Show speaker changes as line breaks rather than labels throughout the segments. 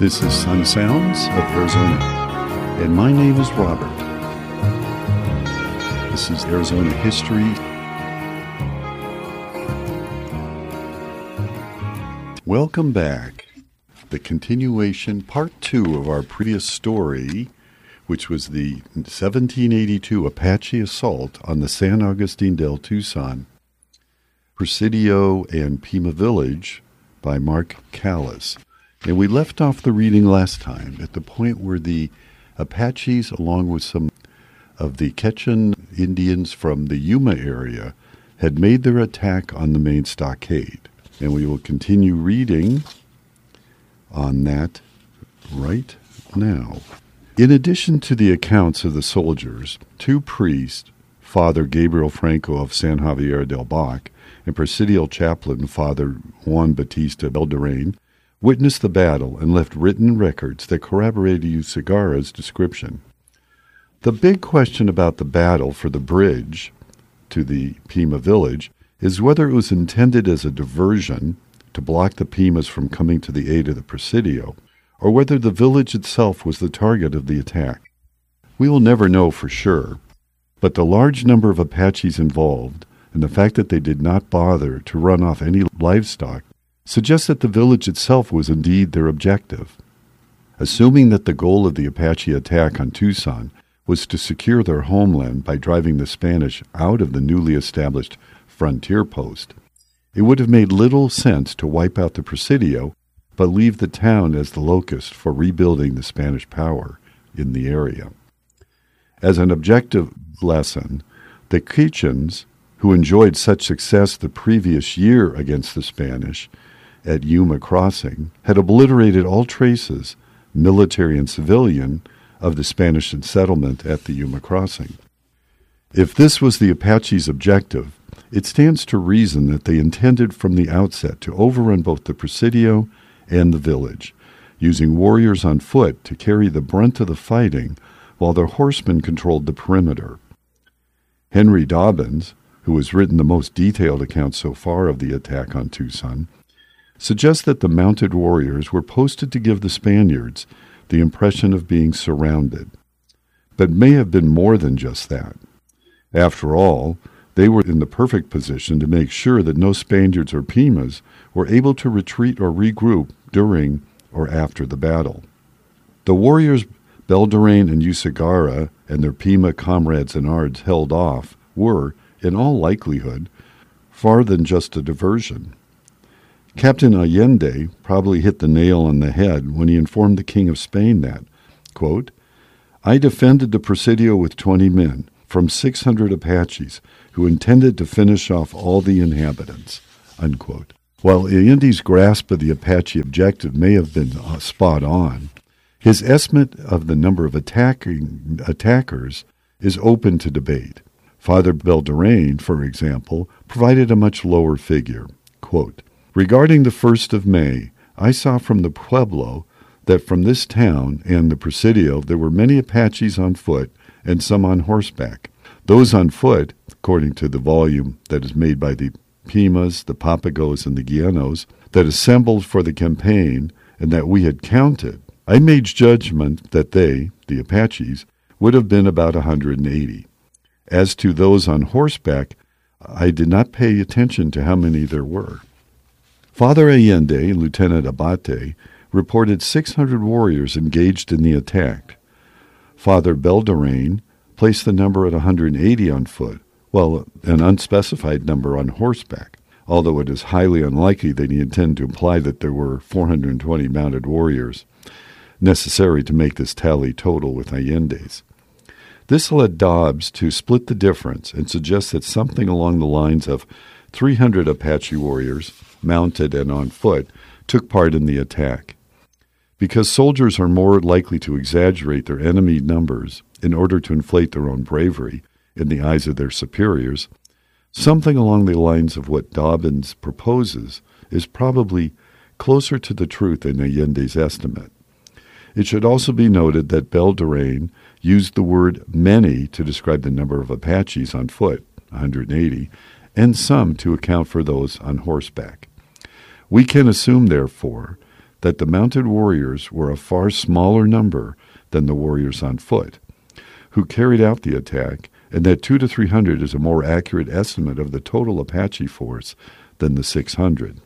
This is Sun Sounds of Arizona, and my name is Robert. This is Arizona History. Welcome back. The continuation, part 2 of our previous story, which was the 1782 Apache assault on the San Agustin del Tucson, Presidio and Pima Village by Mark Callis. And we left off the reading last time at the point where the Apaches, along with some of the Quechan Indians from the Yuma area, had made their attack on the main stockade. And we will continue reading on that right now. In addition to the accounts of the soldiers, 2 priests, Father Gabriel Franco of San Javier del Bac and Presidial Chaplain Father Juan Batista Beldarrain, witnessed the battle and left written records that corroborated Usigara's description. The big question about the battle for the bridge to the Pima village is whether it was intended as a diversion to block the Pimas from coming to the aid of the Presidio, or whether the village itself was the target of the attack. We will never know for sure, but the large number of Apaches involved and the fact that they did not bother to run off any livestock suggests that the village itself was indeed their objective. Assuming that the goal of the Apache attack on Tucson was to secure their homeland by driving the Spanish out of the newly established frontier post, it would have made little sense to wipe out the Presidio, but leave the town as the locus for rebuilding the Spanish power in the area. As an objective lesson, the Quechans, who enjoyed such success the previous year against the Spanish at Yuma Crossing, had obliterated all traces, military and civilian, of the Spanish settlement at the Yuma Crossing. If this was the Apaches' objective, it stands to reason that they intended from the outset to overrun both the Presidio and the village, using warriors on foot to carry the brunt of the fighting while their horsemen controlled the perimeter. Henry Dobbins, who has written the most detailed account so far of the attack on Tucson, suggests that the mounted warriors were posted to give the Spaniards the impression of being surrounded, but may have been more than just that. After all, they were in the perfect position to make sure that no Spaniards or Pimas were able to retreat or regroup during or after the battle. The warriors Beldarrain and Usigara and their Pima comrades in arms held off were, in all likelihood, far than just a diversion. Captain Allende probably hit the nail on the head when he informed the King of Spain that, quote, "I defended the Presidio with 20 men from 600 Apaches who intended to finish off all the inhabitants," unquote. While Allende's grasp of the Apache objective may have been spot on, his estimate of the number of attackers is open to debate. Father Beldarrain, for example, provided a much lower figure. Quote, "Regarding the 1st of May, I saw from the Pueblo that from this town and the Presidio there were many Apaches on foot and some on horseback. Those on foot, according to the volume that is made by the Pimas, the Papagos, and the Guianos, that assembled for the campaign and that we had counted, I made judgment that they, the Apaches, would have been about 180. As to those on horseback, I did not pay attention to how many there were." Father Allende and Lieutenant Abate reported 600 warriors engaged in the attack. Father Beldarrain placed the number at 180 on foot, while an unspecified number on horseback, although it is highly unlikely that he intended to imply that there were 420 mounted warriors necessary to make this tally total with Allende's. This led Dobbs to split the difference and suggest that something along the lines of 300 Apache warriors, mounted and on foot, took part in the attack. Because soldiers are more likely to exaggerate their enemy numbers in order to inflate their own bravery in the eyes of their superiors, something along the lines of what Dobbins proposes is probably closer to the truth than Allende's estimate. It should also be noted that Beldarrain used the word many to describe the number of Apaches on foot, 180, and some to account for those on horseback. We can assume, therefore, that the mounted warriors were a far smaller number than the warriors on foot, who carried out the attack, and that 200 to 300 is a more accurate estimate of the total Apache force than the 600.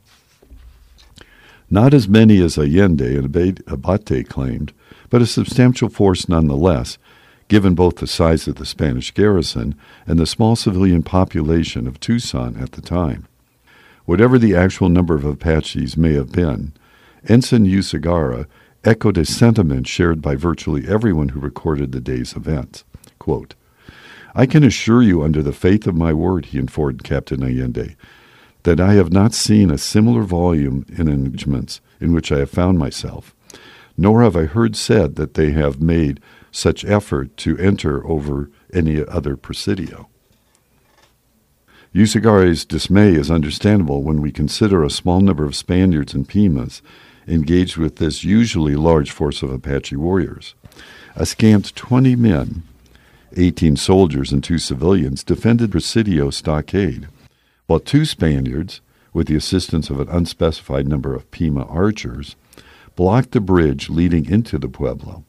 Not as many as Allende and Abate claimed, but a substantial force nonetheless, given both the size of the Spanish garrison and the small civilian population of Tucson at the time. Whatever the actual number of Apaches may have been, Ensign Usigara echoed a sentiment shared by virtually everyone who recorded the day's events. Quote, "I can assure you under the faith of my word," he informed Captain Allende, "that I have not seen a similar volume in engagements in which I have found myself, nor have I heard said that they have made such effort to enter over any other presidio." Usigara's dismay is understandable when we consider a small number of Spaniards and Pimas engaged with this usually large force of Apache warriors. A scant 20 men, 18 soldiers and 2 civilians, defended Presidio stockade, while 2 Spaniards, with the assistance of an unspecified number of Pima archers, blocked the bridge leading into the pueblo.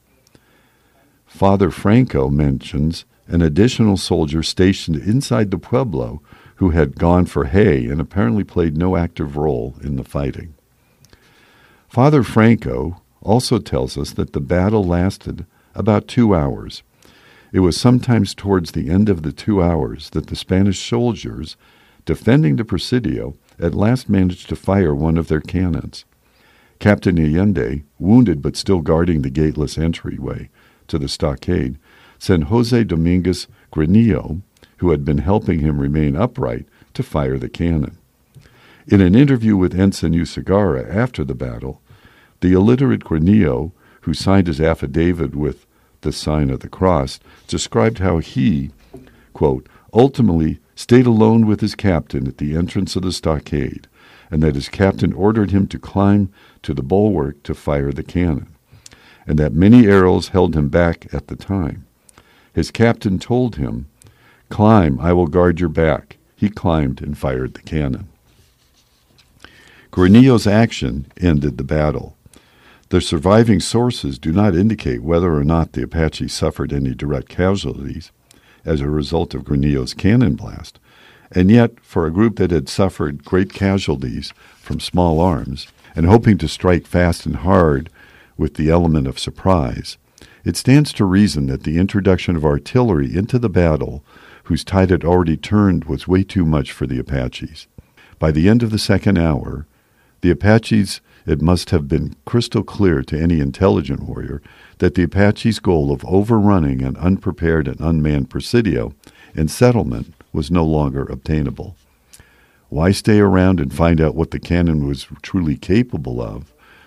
Father Franco mentions an additional soldier stationed inside the pueblo who had gone for hay and apparently played no active role in the fighting. Father Franco also tells us that the battle lasted about 2 hours. It was sometimes towards the end of the 2 hours that the Spanish soldiers defending the Presidio at last managed to fire one of their cannons. Captain Allende, wounded but still guarding the gateless entryway to the stockade, sent Jose Dominguez Granillo, who had been helping him remain upright, to fire the cannon. In an interview with Ensign Usigara after the battle, the illiterate Granillo, who signed his affidavit with the sign of the cross, described how he, quote, ultimately stayed alone with his captain at the entrance of the stockade, and that his captain ordered him to climb to the bulwark to fire the cannon, and that many arrows held him back at the time. His captain told him, "Climb, I will guard your back." He climbed and fired the cannon. Granillo's action ended the battle. The surviving sources do not indicate whether or not the Apaches suffered any direct casualties as a result of Granillo's cannon blast, and yet, for a group that had suffered great casualties from small arms and hoping to strike fast and hard with the element of surprise, it stands to reason that the introduction of artillery into the battle, whose tide had already turned, was way too much for the Apaches. By the end of the second hour, the Apaches, it must have been crystal clear to any intelligent warrior that the Apaches' goal of overrunning an unprepared and unmanned Presidio and settlement was no longer obtainable. Why stay around and find out what the cannon was truly capable of